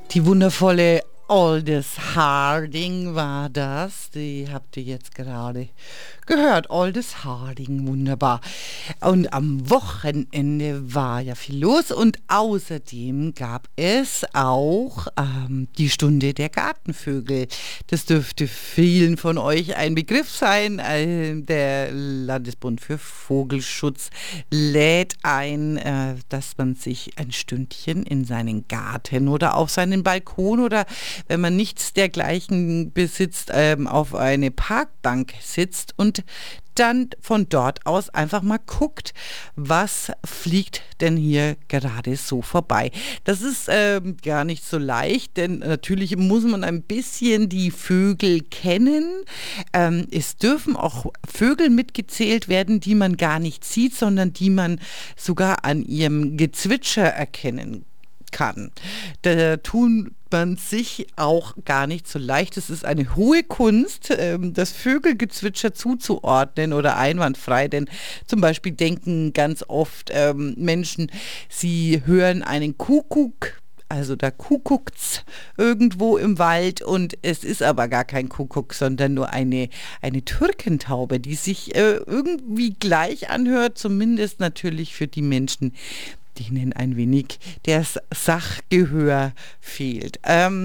Die wundervolle Aldous Harding war das. Die habt ihr jetzt gerade gehört. Aldous Harding, wunderbar. Und am Wochenende war ja viel los und außerdem gab es auch die Stunde der Gartenvögel. Das dürfte vielen von euch ein Begriff sein. Der Landesbund für Vogelschutz lädt ein, dass man sich ein Stündchen in seinen Garten oder auf seinen Balkon oder wenn man nichts dergleichen besitzt, auf eine Parkbank sitzt und dann von dort aus einfach mal guckt, was fliegt denn hier gerade so vorbei. Das ist gar nicht so leicht, denn natürlich muss man ein bisschen die Vögel kennen. Es dürfen auch Vögel mitgezählt werden, die man gar nicht sieht, sondern die man sogar an ihrem Gezwitscher erkennen kann. Da tun man sich auch gar nicht so leicht. Es ist eine hohe Kunst, das Vögelgezwitscher zuzuordnen oder einwandfrei, denn zum Beispiel denken ganz oft Menschen, sie hören einen Kuckuck, also da kuckuckt's irgendwo im Wald und es ist aber gar kein Kuckuck, sondern nur eine Türkentaube, die sich irgendwie gleich anhört, zumindest natürlich für die Menschen, denen ein wenig das Sachgehör fehlt.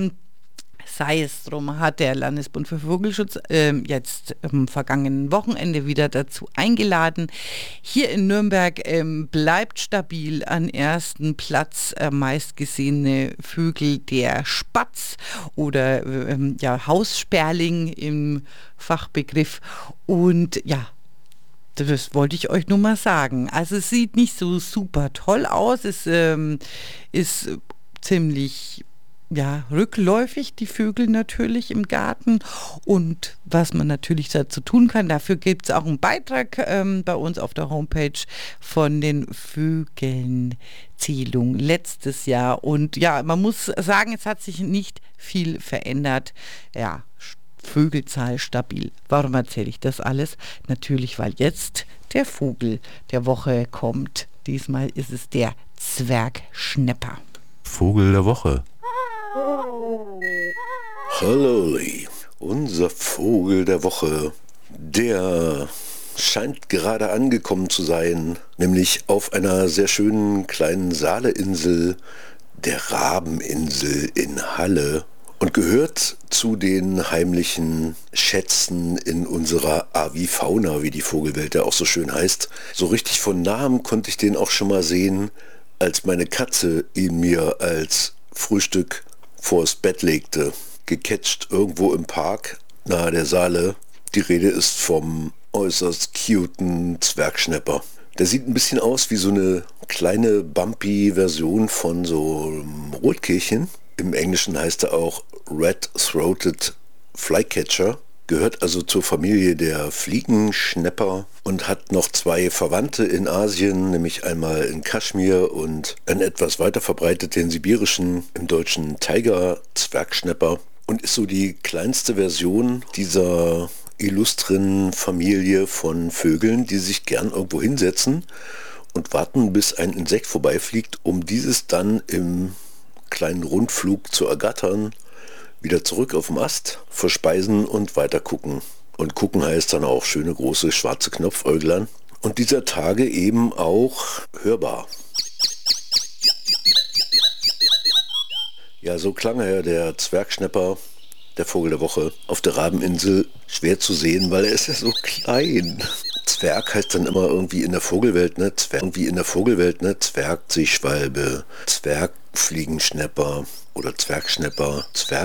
Sei es drum, hat der Landesbund für Vogelschutz jetzt am vergangenen Wochenende wieder dazu eingeladen. Hier in Nürnberg bleibt stabil an ersten Platz meistgesehene Vögel der Spatz oder Haussperling im Fachbegriff. Und ja, das wollte ich euch nur mal sagen. Also es sieht nicht so super toll aus. Es ist ziemlich rückläufig, die Vögel natürlich im Garten. Und was man natürlich dazu tun kann, dafür gibt es auch einen Beitrag bei uns auf der Homepage von den Vögelnzählung letztes Jahr. Und ja, man muss sagen, es hat sich nicht viel verändert. Ja, Vögelzahl stabil. Warum erzähle ich das alles? Natürlich, weil jetzt der Vogel der Woche kommt. Diesmal ist es der Zwergschnäpper. Vogel der Woche. Hallo, unser Vogel der Woche, der scheint gerade angekommen zu sein, nämlich auf einer sehr schönen kleinen Saaleinsel, der Rabeninsel in Halle. Und gehört zu den heimlichen Schätzen in unserer Avifauna, wie die Vogelwelt ja auch so schön heißt. So richtig von nahem konnte ich den auch schon mal sehen, als meine Katze ihn mir als Frühstück vors Bett legte. Gecatcht irgendwo im Park nahe der Saale. Die Rede ist vom äußerst cuten Zwergschnäpper. Der sieht ein bisschen aus wie so eine kleine Bumpy-Version von so einem Rotkehlchen. Im Englischen heißt er auch Red-Throated Flycatcher, gehört also zur Familie der Fliegenschnäpper und hat noch zwei Verwandte in Asien, nämlich einmal in Kaschmir und einen etwas weiter verbreiteten sibirischen, im Deutschen Tiger-Zwergschnäpper und ist so die kleinste Version dieser illustren Familie von Vögeln, die sich gern irgendwo hinsetzen und warten, bis ein Insekt vorbeifliegt, um dieses dann im kleinen Rundflug zu ergattern, wieder zurück auf dem Ast, verspeisen und weiter gucken. Und gucken heißt dann auch schöne große schwarze Knopfäuglein. Und dieser Tage eben auch hörbar. Ja, so klang er, der Zwergschnäpper, der Vogel der Woche, auf der Rabeninsel. Schwer zu sehen, weil er ist ja so klein. Zwerg heißt dann immer irgendwie in der Vogelwelt, ne? Zwerg, Seeschwalbe, Zwergfliegenschnäpper oder Zwergschnäpper,